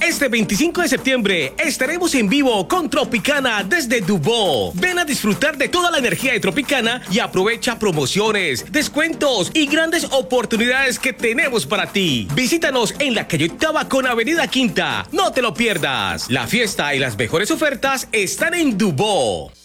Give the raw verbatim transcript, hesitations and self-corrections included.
Este veinticinco de septiembre estaremos en vivo con Tropicana desde Dubó. Ven a disfrutar de toda la energía de Tropicana y aprovecha promociones, descuentos y grandes oportunidades que tenemos para ti. Visítanos en la calle Octava con Avenida Quinta. No te lo pierdas. La fiesta y las mejores ofertas están en Dubó.